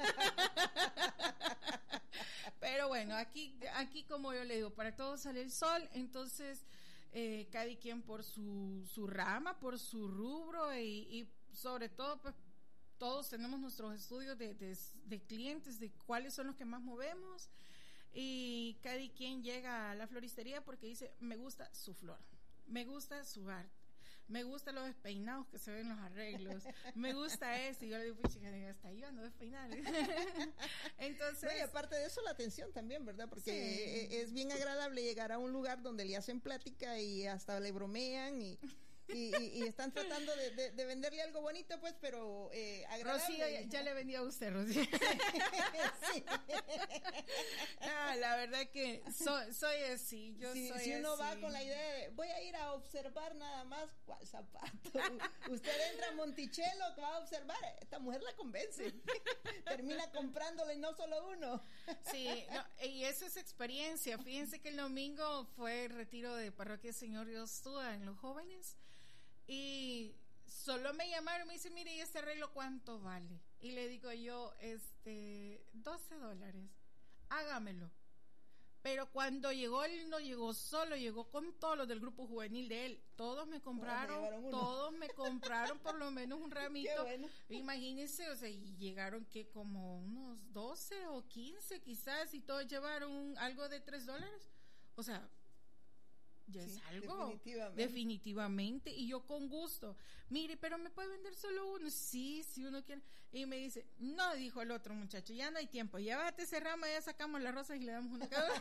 Pero bueno, aquí, aquí como yo le digo, para todos sale el sol, entonces eh, cada quien por su, su rama, por su rubro y, y sobre todo pues todos tenemos nuestros estudios de, de, de clientes, de cuáles son los que más movemos y cada quien llega a la floristería porque dice, me gusta su flor, me gusta su arte, me gustan los despeinados que se ven los arreglos, me gusta esto, y yo le digo, chica, hasta yo ando despeinar. Entonces, no, y aparte de eso la atención también, ¿verdad? Porque sí, es bien agradable llegar a un lugar donde le hacen plática y hasta le bromean y Y, y, y están tratando de, de, de venderle algo bonito, pues, pero eh, agradable. Rocío, ya, ya le vendí a usted, Rocío. Sí. Ah, la verdad que soy, soy así, yo sí, soy si uno así. va con la idea de, voy a ir a observar nada más, ¿cuál zapato? Usted entra a Monticello, que va a observar, esta mujer la convence. Termina comprándole no solo uno. Sí, no, y eso es experiencia. Fíjense que el domingo fue el retiro de Parroquia Señor Dios Túa en los jóvenes. Y solo me llamaron y me dicen, mire, ¿y este arreglo cuánto vale? Y le digo yo, este, doce dólares, hágamelo. Pero cuando llegó, él no llegó solo, llegó con todos los del grupo juvenil de él. Todos me compraron, todos me compraron por lo menos un ramito. Qué bueno. Imagínense, o sea, y llegaron que como unos doce o quince quizás, y todos llevaron algo de tres dólares. O sea, ya sí, es algo definitivamente. definitivamente y yo con gusto, mire, pero me puede vender solo uno, sí, si uno quiere, y me dice, no, dijo el otro muchacho, ya no hay tiempo, llévate ese ramo, ya sacamos las rosas y le damos una cada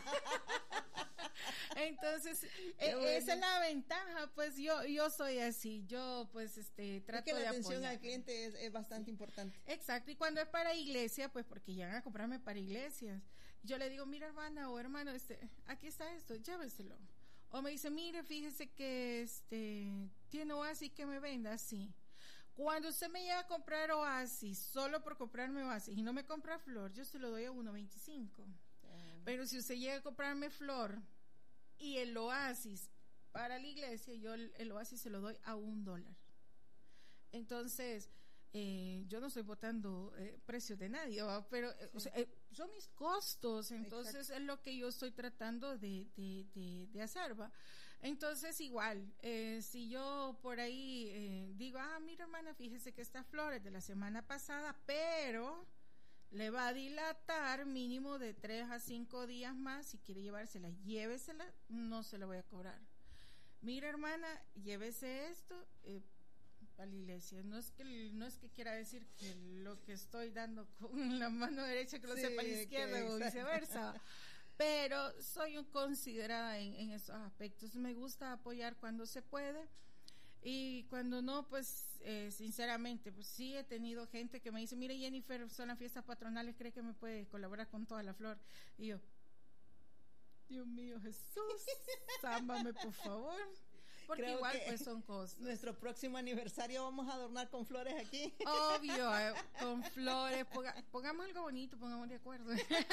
entonces eh, bueno. Esa es la ventaja, pues yo yo soy así, yo pues este trato es que de la atención apoyar. al cliente es, es bastante sí. importante. Exacto, y cuando es para iglesia, pues porque llegan a comprarme para iglesias, yo le digo, mira hermana o hermano, este aquí está esto, lléveselo. O me dice, mire, fíjese que este tiene Oasis que me venda, sí. Cuando usted me llega a comprar Oasis, solo por comprarme Oasis, y no me compra flor, yo se lo doy a uno veinticinco. Uh-huh. Pero si usted llega a comprarme flor y el Oasis para la iglesia, yo el, el Oasis se lo doy a un dólar. Entonces, eh, yo no estoy botando eh, precios de nadie, ¿va? Pero sí. o sea, eh, son mis costos, entonces exacto. Es lo que yo estoy tratando de, de, de, de hacer, ¿va? Entonces igual, eh, si yo por ahí eh, digo, ah, mira hermana, fíjese que esta flor es de la semana pasada, pero le va a dilatar mínimo de tres a cinco días más, si quiere llevársela, llévesela, no se la voy a cobrar. Mira hermana, llévese esto, eh, a la iglesia, no es que no es que quiera decir que lo que estoy dando con la mano derecha que lo sí, sepa la izquierda o viceversa, pero soy un considerada en, en esos aspectos, me gusta apoyar cuando se puede y cuando no, pues eh, sinceramente, pues sí he tenido gente que me dice, mire Jennifer, son las fiestas patronales, ¿cree que me puede colaborar con toda la flor? Y yo, Dios mío Jesús, sámbame por favor. Porque creo igual pues son cosas. Nuestro próximo aniversario vamos a adornar con flores aquí. Obvio, eh, con flores, ponga, pongamos algo bonito, pongamos de acuerdo.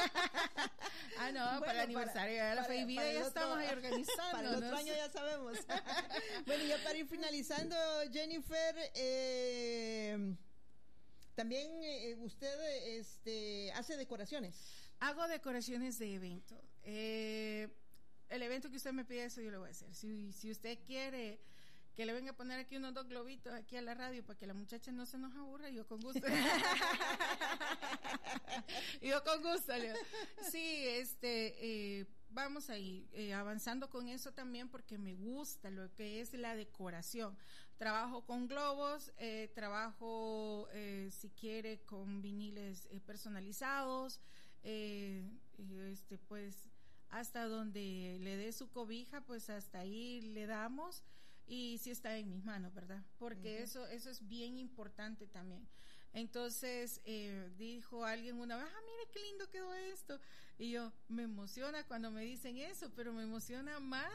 Ah, no, bueno, para el aniversario de la Fe y Vida ya otro, estamos ahí organizando. Para el otro ¿no? año ya sabemos. Bueno, ya para ir finalizando, Jennifer, eh, también eh, usted este, hace decoraciones. Hago decoraciones de evento. Eh... El evento que usted me pide, eso yo lo voy a hacer. Si, si usted quiere que le venga a poner aquí unos dos globitos aquí a la radio para que la muchacha no se nos aburra, yo con gusto. Yo con gusto. Leo. Sí, este, eh, vamos a ir eh, avanzando con eso también porque me gusta lo que es la decoración. Trabajo con globos, eh, trabajo, eh, si quiere, con viniles eh, personalizados, eh, este, pues, hasta donde le dé su cobija, pues hasta ahí le damos y si está en mis manos, ¿verdad? Porque uh-huh. eso eso es bien importante también. Entonces, eh, dijo alguien una vez, ah, mire qué lindo quedó esto. Y yo, me emociona cuando me dicen eso, pero me emociona más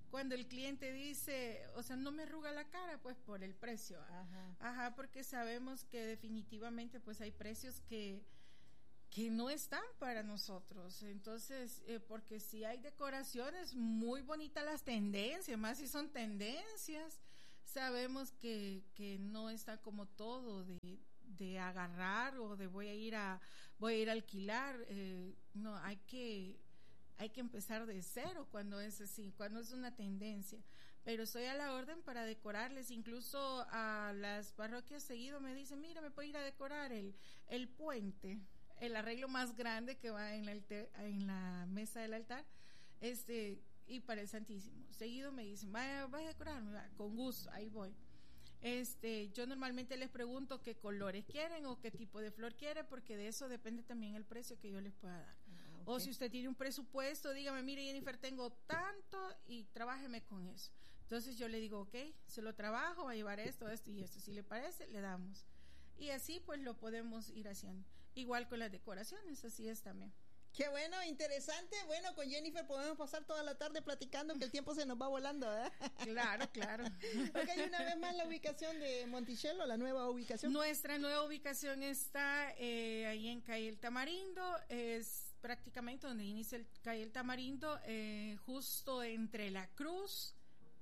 cuando el cliente dice, o sea, no me arruga la cara, pues por el precio. Ajá, Ajá porque sabemos que definitivamente pues hay precios que que no están para nosotros. Entonces, eh, porque si hay decoraciones muy bonitas, las tendencias, más si son tendencias, sabemos que, que no está como todo de, de agarrar o de voy a ir a voy a ir a alquilar. Eh, no, hay que hay que empezar de cero cuando es así, cuando es una tendencia. Pero estoy a la orden para decorarles, incluso a las parroquias seguido me dicen, mira, me puedo ir a decorar el, el puente, el arreglo más grande que va en la, alter, en la mesa del altar, este, y para el Santísimo. Seguido me dicen, vaya, vaya a decorarme, va, con gusto, ahí voy. Este, yo normalmente les pregunto qué colores quieren o qué tipo de flor quieren, porque de eso depende también el precio que yo les pueda dar. Okay. O si usted tiene un presupuesto, dígame, mire Jennifer, tengo tanto y trabájeme con eso. Entonces yo le digo, ok, se lo trabajo, va a llevar esto, esto y esto. Si le parece, le damos. Y así pues lo podemos ir haciendo. Igual con las decoraciones, así es también. Qué bueno, interesante. Bueno, con Jennifer podemos pasar toda la tarde platicando, que el tiempo se nos va volando, ¿verdad? Claro, claro. Ok, una vez más la ubicación de Monticello, la nueva ubicación. Nuestra nueva ubicación está eh, ahí en Calle El Tamarindo, es prácticamente donde inicia el Calle El Tamarindo, eh, justo entre la cruz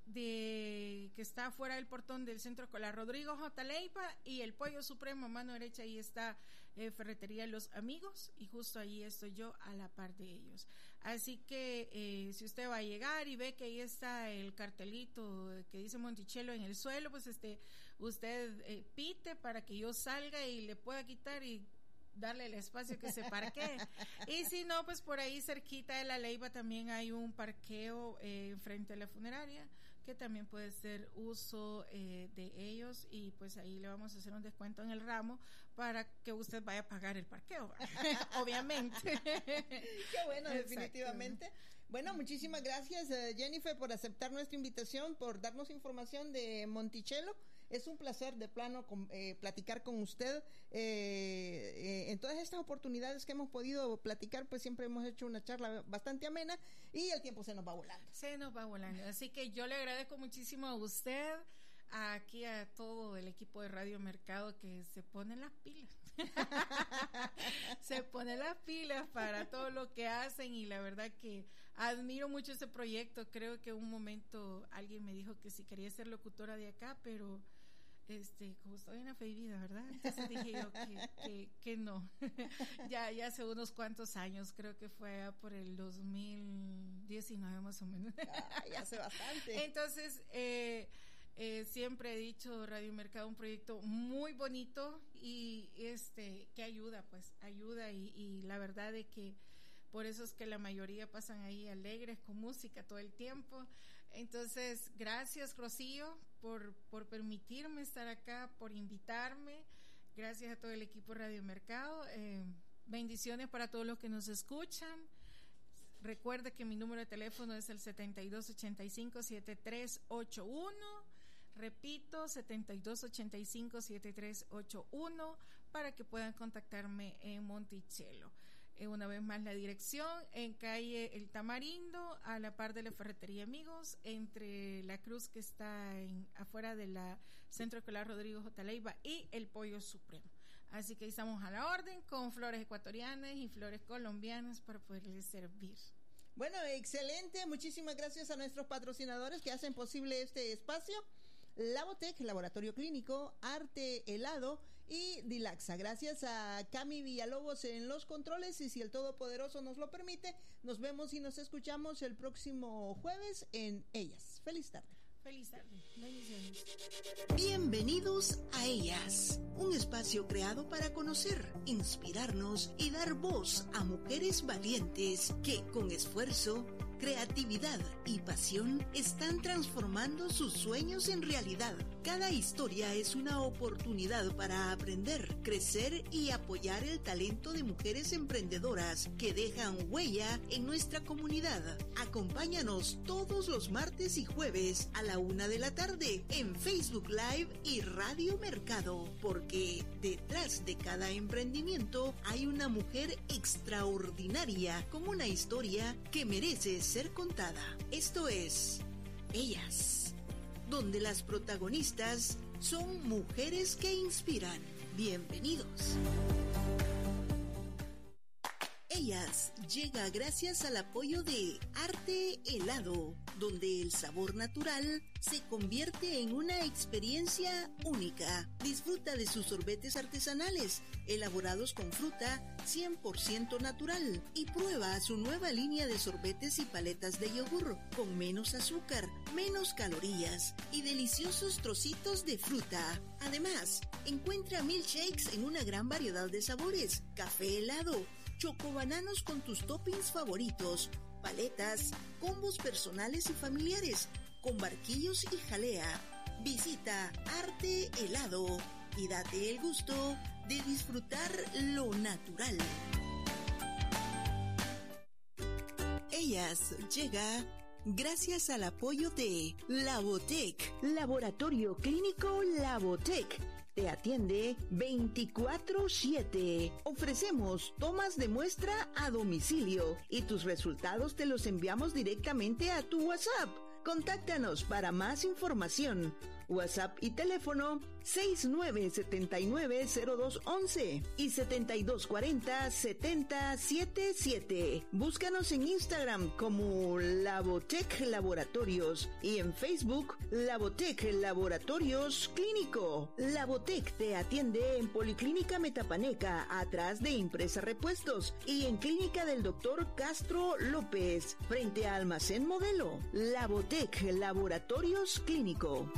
de que está fuera del portón del Centro Escolar Rodrigo J. Leiva y el Pollo Supremo a mano derecha. Ahí está eh, Ferretería Los Amigos y justo ahí estoy yo a la par de ellos. Así que eh, si usted va a llegar y ve que ahí está el cartelito que dice Monticello en el suelo, pues este usted eh, pite para que yo salga y le pueda quitar y darle el espacio que se parquee. Y si no, pues por ahí cerquita de la Leiva también hay un parqueo eh, frente a la funeraria que también puede ser uso eh, de ellos, y pues ahí le vamos a hacer un descuento en el ramo para que usted vaya a pagar el parqueo, obviamente. Qué bueno. Exacto. Definitivamente. Bueno, muchísimas gracias uh, Jennifer por aceptar nuestra invitación, por darnos información de Monticello. Es un placer de plano con, eh, platicar con usted. Eh, eh, en todas estas oportunidades que hemos podido platicar, pues siempre hemos hecho una charla bastante amena y el tiempo se nos va volando. Se nos va volando. Así que yo le agradezco muchísimo a usted, aquí a todo el equipo de Radio Mercado que se pone las pilas. Se pone las pilas para todo lo que hacen, y la verdad que admiro mucho ese proyecto. Creo que un momento alguien me dijo que si quería ser locutora de acá, pero este como estoy en la fe y vida, ¿verdad? Entonces dije yo que, que, que no. ya, ya hace unos cuantos años, creo que fue por el dos mil diecinueve más o menos. Ah, ya hace bastante. Entonces, eh Eh, siempre he dicho Radio Mercado un proyecto muy bonito y este que ayuda, pues ayuda y, y la verdad de que por eso es que la mayoría pasan ahí alegres con música todo el tiempo. Entonces, gracias Rocío por, por permitirme estar acá, por invitarme. Gracias a todo el equipo de Radio Mercado. Eh, bendiciones para todos los que nos escuchan. Recuerde que mi número de teléfono es el setenta y dos ochenta y cinco setenta y tres ochenta y uno. Repito, setenta y dos ochenta y cinco setenta y tres ochenta y uno para que puedan contactarme en Monticello. Eh, una vez más la dirección, en calle El Tamarindo, a la par de la Ferretería Amigos, entre la cruz que está en, afuera de la Centro Escolar Rodrigo J. Leiva y el Pollo Supremo. Así que estamos a la orden con flores ecuatorianas y flores colombianas para poderles servir. Bueno, excelente. Muchísimas gracias a nuestros patrocinadores que hacen posible este espacio. Labotec, Laboratorio Clínico, Arte Helado y Dilaxa. Gracias a Cami Villalobos en los controles, y si el Todopoderoso nos lo permite, nos vemos y nos escuchamos el próximo jueves en Ellas. Feliz tarde. Feliz tarde. Bendiciones. Bienvenidos a Ellas, un espacio creado para conocer, inspirarnos y dar voz a mujeres valientes que con esfuerzo, creatividad y pasión están transformando sus sueños en realidad. Cada historia es una oportunidad para aprender, crecer y apoyar el talento de mujeres emprendedoras que dejan huella en nuestra comunidad. Acompáñanos todos los martes y jueves a la una de la tarde en Facebook Live y Radio Mercado, porque detrás de cada emprendimiento hay una mujer extraordinaria con una historia que merece ser contada. Esto es Ellas, donde las protagonistas son mujeres que inspiran. Bienvenidos. Ellas llega gracias al apoyo de Arte Helado, donde el sabor natural se convierte en una experiencia única. Disfruta de sus sorbetes artesanales, elaborados con fruta cien por ciento natural, y prueba su nueva línea de sorbetes y paletas de yogur, con menos azúcar, menos calorías y deliciosos trocitos de fruta. Además, encuentra milkshakes en una gran variedad de sabores, café helado, chocobananos con tus toppings favoritos, paletas, combos personales y familiares, con barquillos y jalea. Visita Arte Helado y date el gusto de disfrutar lo natural. Ellas llega gracias al apoyo de Labotec, Laboratorio Clínico Labotec. Te atiende veinticuatro siete. Ofrecemos tomas de muestra a domicilio y tus resultados te los enviamos directamente a tu WhatsApp. Contáctanos para más información. WhatsApp y teléfono seis nueve siete nueve cero dos once y setenta y dos cuarenta setenta setenta y siete. Búscanos en Instagram como Labotec Laboratorios y en Facebook Labotec Laboratorios Clínico. Labotec te atiende en Policlínica Metapaneca, atrás de Impresa Repuestos, y en Clínica del Doctor Castro López, frente a Almacén Modelo. Labotec Laboratorios Clínico.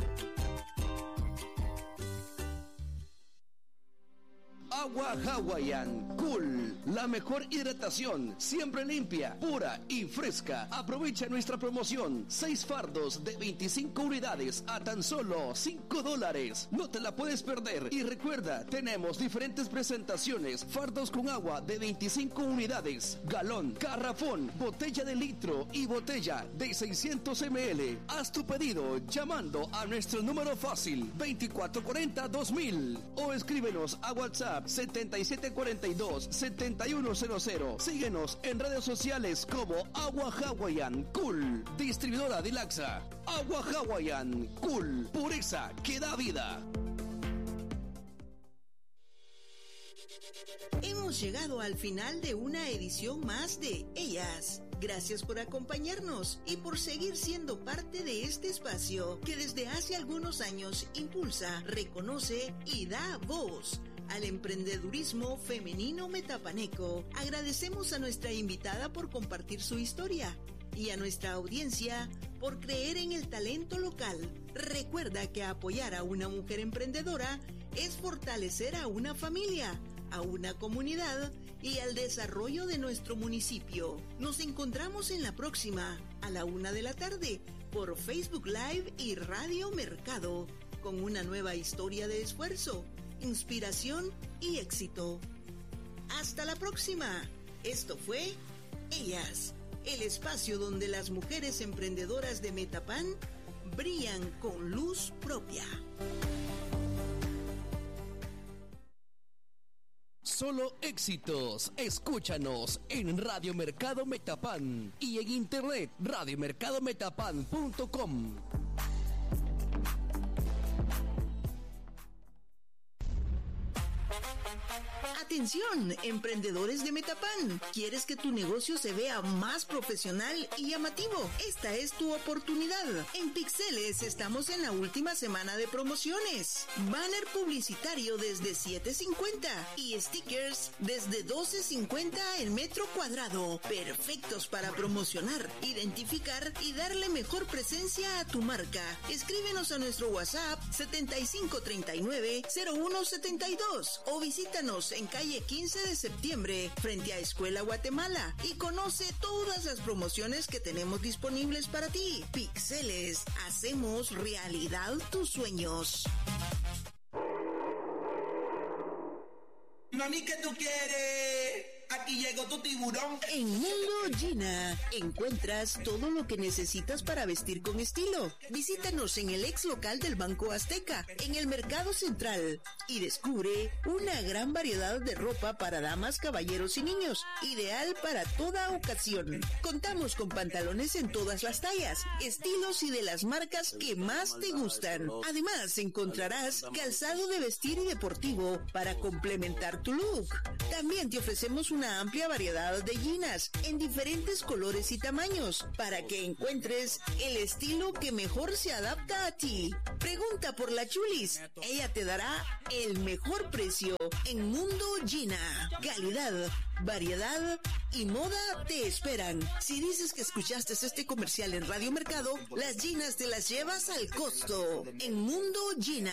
Agua Hawaiian Cool, la mejor hidratación, siempre limpia, pura y fresca. Aprovecha nuestra promoción, seis fardos de veinticinco unidades a tan solo cinco dólares. No te la puedes perder. Y recuerda, tenemos diferentes presentaciones, fardos con agua de veinticinco unidades, galón, garrafón, botella de litro y botella de seiscientos mililitros. Haz tu pedido llamando a nuestro número fácil veinticuatro cuarenta dos mil o escríbenos a WhatsApp setenta y siete cuarenta y dos setenta y uno cero cero. Síguenos en redes sociales como Agua Hawaiian Cool, distribuidora de Laxa. Agua Hawaiian Cool, pureza que da vida. Hemos llegado al final de una edición más de Ellas. Gracias por acompañarnos y por seguir siendo parte de este espacio que desde hace algunos años impulsa, reconoce y da voz al emprendedurismo femenino metapaneco. Agradecemos a nuestra invitada por compartir su historia y a nuestra audiencia por creer en el talento local. Recuerda que apoyar a una mujer emprendedora es fortalecer a una familia, a una comunidad y al desarrollo de nuestro municipio. Nos encontramos en la próxima, a la una de la tarde, por Facebook Live y Radio Mercado, con una nueva historia de esfuerzo, inspiración y éxito. Hasta la próxima. Esto fue Ellas, el espacio donde las mujeres emprendedoras de Metapan brillan con luz propia. Solo éxitos. Escúchanos en Radio Mercado Metapan y en internet radio mercado metapan punto com. Atención, emprendedores de Metapan. ¿Quieres que tu negocio se vea más profesional y llamativo? Esta es tu oportunidad. En Pixeles estamos en la última semana de promociones. Banner publicitario desde siete cincuenta y stickers desde doce cincuenta el metro cuadrado. Perfectos para promocionar, identificar y darle mejor presencia a tu marca. Escríbenos a nuestro WhatsApp setenta y cinco treinta y nueve cero uno setenta y dos o visítanos en calle quince de septiembre, frente a Escuela Guatemala, y conoce todas las promociones que tenemos disponibles para ti. Pixeles, hacemos realidad tus sueños. Mami, ¿qué tú quieres? Aquí aquí llegó tu tiburón. En Mundo Gina encuentras todo lo que necesitas para vestir con estilo. Visítanos en el ex local del Banco Azteca, en el Mercado Central, y descubre una gran variedad de ropa para damas, caballeros y niños, ideal para toda ocasión. Contamos con pantalones en todas las tallas, estilos y de las marcas que más te gustan. Además, encontrarás calzado de vestir y deportivo para complementar tu look. También te ofrecemos una amplia variedad de jeans en diferentes colores y tamaños para que encuentres el estilo que mejor se adapta a ti. Pregunta por la Chulis, ella te dará el mejor precio. En Mundo Gina, calidad, variedad y moda te esperan. Si dices que escuchaste este comercial en Radio Mercado, las Ginas te las llevas al costo. En Mundo Gina.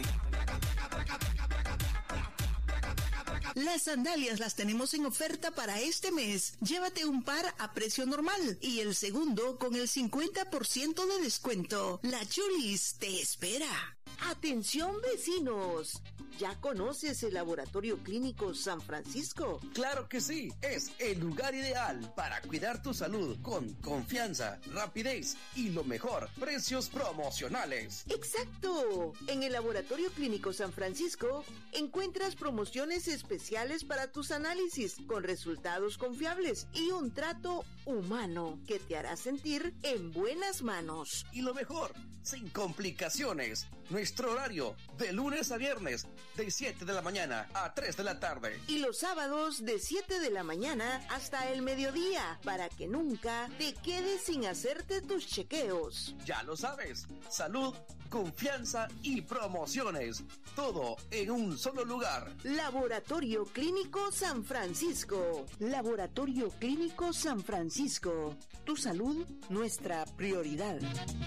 Las sandalias las tenemos en oferta para este mes. Llévate un par a precio normal y el segundo con el cincuenta por ciento de descuento. La Chulis te espera. Atención vecinos, ¿ya conoces el Laboratorio Clínico San Francisco? Claro que sí, es el lugar ideal para cuidar tu salud con confianza, rapidez y lo mejor, precios promocionales. ¡Exacto! En el Laboratorio Clínico San Francisco encuentras promociones especiales para tus análisis con resultados confiables y un trato humano que te hará sentir en buenas manos. Y lo mejor, sin complicaciones. Nuestro horario de lunes a viernes de siete de la mañana a tres de la tarde. Y los sábados de siete de la mañana hasta el mediodía para que nunca te quedes sin hacerte tus chequeos. Ya lo sabes, salud, confianza y promociones. Todo en un solo lugar. Laboratorio Clínico San Francisco. Laboratorio Clínico San Francisco. Tu salud, nuestra prioridad.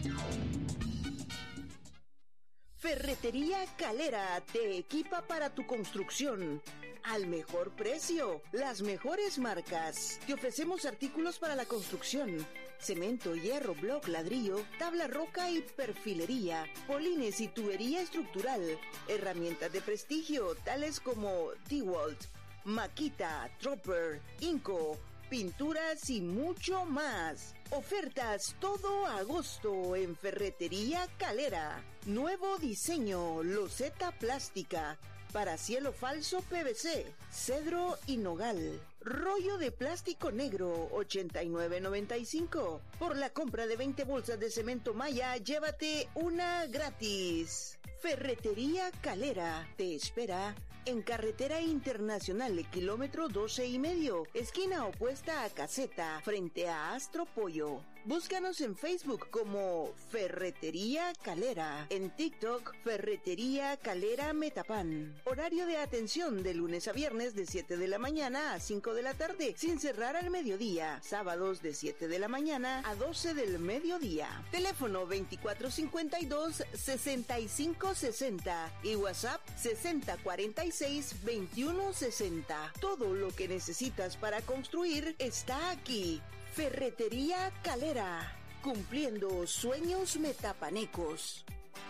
Ferretería Calera te equipa para tu construcción. Al mejor precio, las mejores marcas. Te ofrecemos artículos para la construcción: cemento, hierro, bloc, ladrillo, tabla roca y perfilería, polines y tubería estructural, herramientas de prestigio tales como DeWalt, Makita, Tropper, Inco, pinturas y mucho más. Ofertas todo agosto en Ferretería Calera. Nuevo diseño, loseta plástica, para cielo falso P V C, cedro y nogal. Rollo de plástico negro, ochenta y nueve noventa y cinco. Por la compra de veinte bolsas de cemento Maya, llévate una gratis. Ferretería Calera te espera en Carretera Internacional, kilómetro doce y medio, esquina opuesta a Caseta, frente a Astro Pollo. Búscanos en Facebook como Ferretería Calera, en TikTok Ferretería Calera Metapan. Horario de atención de lunes a viernes de siete de la mañana a cinco de la tarde, sin cerrar al mediodía. Sábados de siete de la mañana a doce del mediodía. Teléfono veinticuatro cincuenta y dos, sesenta y cinco sesenta y WhatsApp sesenta cuarenta y seis, veintiuno sesenta. Todo lo que necesitas para construir está aquí. Ferretería Calera, cumpliendo sueños metapanecos.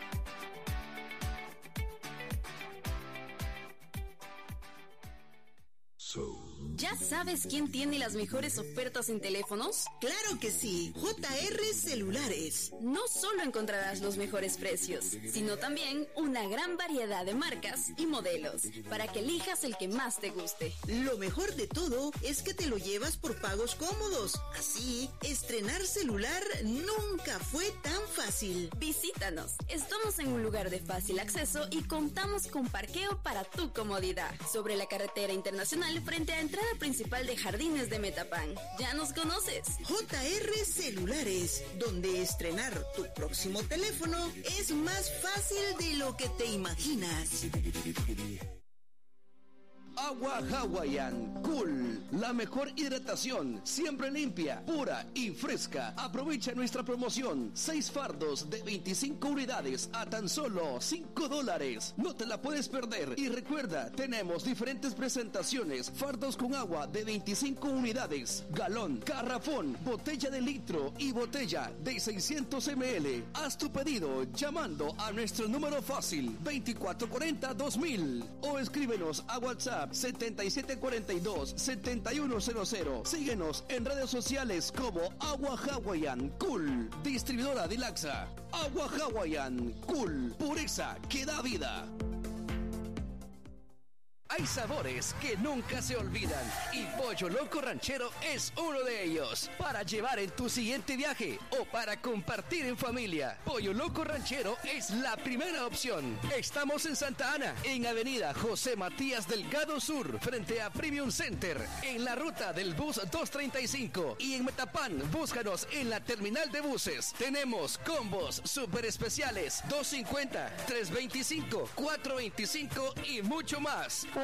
¿Ya sabes quién tiene las mejores ofertas en teléfonos? ¡Claro que sí! J R Celulares. No solo encontrarás los mejores precios, sino también una gran variedad de marcas y modelos para que elijas el que más te guste. Lo mejor de todo es que te lo llevas por pagos cómodos. Así, estrenar celular nunca fue tan fácil. Visítanos. Estamos en un lugar de fácil acceso y contamos con parqueo para tu comodidad. Sobre la carretera internacional frente a entrada principal de Jardines de Metapan. ¿Ya nos conoces? J R Celulares, donde estrenar tu próximo teléfono es más fácil de lo que te imaginas. Agua Hawaiian Cool, la mejor hidratación, siempre limpia, pura y fresca. Aprovecha nuestra promoción, seis fardos de veinticinco unidades a tan solo cinco dólares. No te la puedes perder. Y recuerda, tenemos diferentes presentaciones, fardos con agua de veinticinco unidades, galón, garrafón, botella de litro y botella de seiscientos mililitros. Haz tu pedido llamando a nuestro número fácil veinticuatro cuarenta dos mil o escríbenos a WhatsApp setenta y siete cuarenta y dos, setenta y uno cero cero. Síguenos en redes sociales como Agua Hawaiian Cool. Distribuidora Dilaxa. Agua Hawaiian Cool. Pureza que da vida. Hay sabores que nunca se olvidan y Pollo Loco Ranchero es uno de ellos. Para llevar en tu siguiente viaje o para compartir en familia, Pollo Loco Ranchero es la primera opción. Estamos en Santa Ana, en Avenida José Matías Delgado Sur, frente a Premium Center, en la ruta del bus doscientos treinta y cinco. Y en Metapán, búscanos en la terminal de buses. Tenemos combos super especiales, dos cincuenta, tres veinticinco, cuatro veinticinco y mucho más.